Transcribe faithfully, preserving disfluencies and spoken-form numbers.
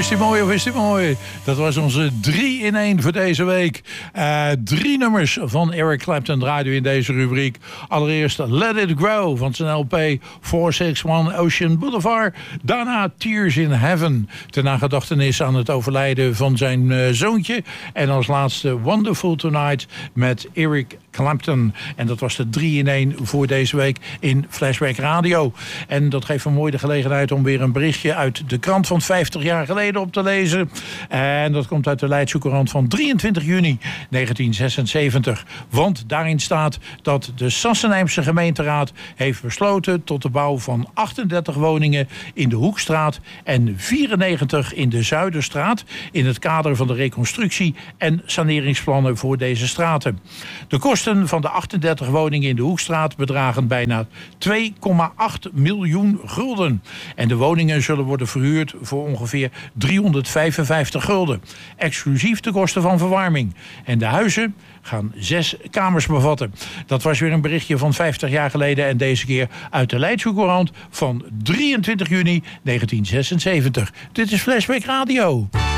is die mooi of is die mooi? Dat was onze drie in één voor deze week. Uh, drie nummers van Eric Clapton draaiden we in deze rubriek. Allereerst Let It Grow van zijn L P four six one Ocean Boulevard. Daarna Tears in Heaven, ter nagedachtenis aan het overlijden van zijn uh, zoontje. En als laatste Wonderful Tonight met Eric Clapton. En dat was de drie in één voor deze week in Flashback Radio. En dat geeft me mooi de gelegenheid om weer een berichtje uit de krant van vijftig jaar geleden op te lezen. En dat komt uit de Leidse Courant van drieëntwintig juni negentien zesenzeventig. Want daarin staat dat de Sassenheimse gemeenteraad heeft besloten tot de bouw van achtendertig woningen in de Hoekstraat en vierennegentig in de Zuiderstraat in het kader van de reconstructie en saneringsplannen voor deze straten. De kosten van de achtendertig woningen in de Hoekstraat bedragen bijna twee komma acht miljoen gulden. En de woningen zullen worden verhuurd voor ongeveer driehonderdvijfenvijftig gulden. Exclusief de kosten van verwarming. En de huizen gaan zes kamers bevatten. Dat was weer een berichtje van vijftig jaar geleden en deze keer uit de Leidse Courant van drieëntwintig juni negentien zesenzeventig. Dit is Flashback Radio.